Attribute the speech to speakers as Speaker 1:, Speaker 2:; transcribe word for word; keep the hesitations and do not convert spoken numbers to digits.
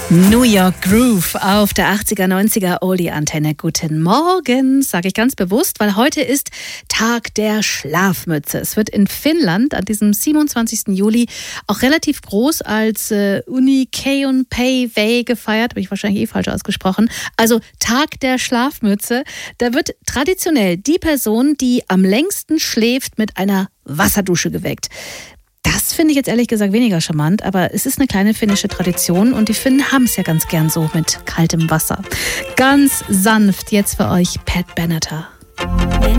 Speaker 1: New York Groove auf der achtziger, neunziger Oldie-Antenne. Guten Morgen, sage ich ganz bewusst, weil heute ist Tag der Schlafmütze. Es wird in Finnland an diesem siebenundzwanzigsten Juli auch relativ groß als äh, Unikeuenpäivä gefeiert, habe ich wahrscheinlich eh falsch ausgesprochen. Also Tag der Schlafmütze. Da wird traditionell die Person, die am längsten schläft, mit einer Wasserdusche geweckt. Das finde ich jetzt ehrlich gesagt weniger charmant, aber es ist eine kleine finnische Tradition und die Finnen haben es ja ganz gern so mit kaltem Wasser. Ganz sanft jetzt für euch Pat Benatar.